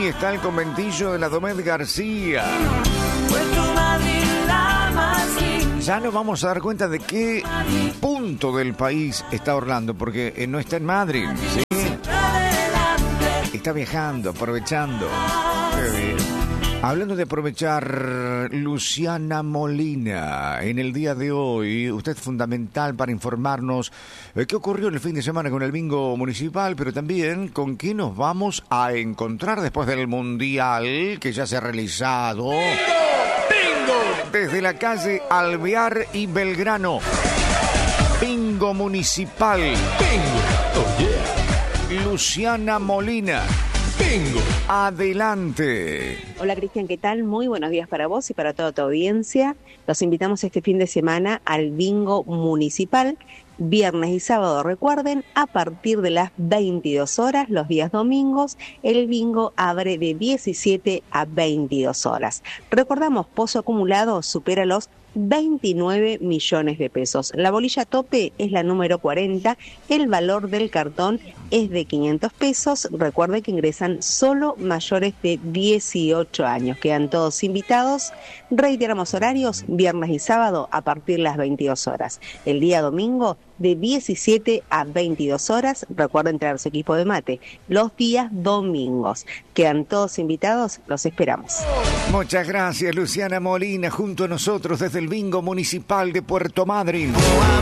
está el conventillo de la Domet García. Ya nos vamos a dar cuenta de qué punto del país está Orlando, porque no está en Madrid, ¿sí? Está viajando, aprovechando. Qué bien. Hablando de aprovechar, Luciana Molina, en el día de hoy, usted es fundamental para informarnos qué ocurrió el fin de semana con el bingo municipal, pero también con qué nos vamos a encontrar después del Mundial que ya se ha realizado. ¡Bingo! Desde la calle Alvear y Belgrano. Bingo municipal. Bingo. Oh, yeah. Luciana Molina. Bingo. Adelante. Hola Cristian, ¿qué tal? Muy buenos días para vos y para toda tu audiencia. Los invitamos este fin de semana al bingo municipal, viernes y sábado. Recuerden, a partir de las 22 horas, los días domingos, el bingo abre de 17 a 22 horas. Recordamos, pozo acumulado supera los 29 millones de pesos. La bolilla tope es la número 40. El valor del cartón es de 500 pesos. Recuerde que ingresan solo mayores de 18 años. Quedan todos invitados. Reiteramos horarios, viernes y sábado a partir de las 22 horas. El día domingo de 17 a 22 horas. Recuerden traer su equipo de mate. Los días domingos. Quedan todos invitados. Los esperamos. Muchas gracias, Luciana Molina, junto a nosotros desde el bingo municipal de Puerto Madryn.